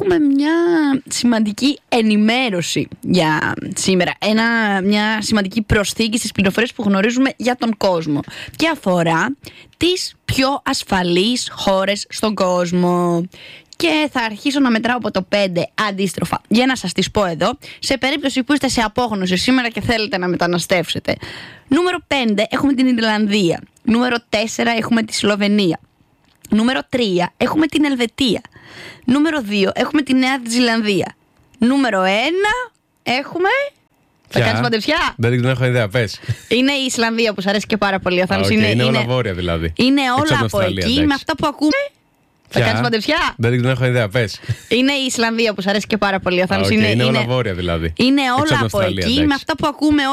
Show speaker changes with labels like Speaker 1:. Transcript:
Speaker 1: έχουμε μια σημαντική ενημέρωση για σήμερα. Μια σημαντική προσθήκη στις πληροφορίες που γνωρίζουμε για τον κόσμο. Και αφορά τις πιο ασφαλείς χώρες στον κόσμο. Και θα αρχίσω να μετράω από το 5 αντίστροφα για να σας τις πω εδώ. Σε περίπτωση που είστε σε απόγνωση σήμερα και θέλετε να μεταναστεύσετε. Νούμερο 5 έχουμε την Ιρλανδία. Νούμερο 4 έχουμε τη Σλοβενία. Νούμερο 3 έχουμε την Ελβετία. Νούμερο 2 έχουμε τη Νέα Ζηλανδία. Νούμερο 1 έχουμε... Θα κάνεις παντεψιά?
Speaker 2: Δεν έχω ιδέα, πες.
Speaker 1: Είναι η Ισλανδία που σου αρέσει και πάρα πολύ.
Speaker 2: Είναι όλα βόρεια δηλαδή.
Speaker 1: Είναι όλα από εκεί με αυτά που ακούμε. Θα κάνεις παντεψιά?
Speaker 2: Δεν έχω ιδέα, πες.
Speaker 1: Είναι η Ισλανδία που σου αρέσει και πάρα πολύ.
Speaker 2: Είναι όλα βόρεια δηλαδή.
Speaker 1: Είναι όλα από εκεί με αυτά που ακούμε.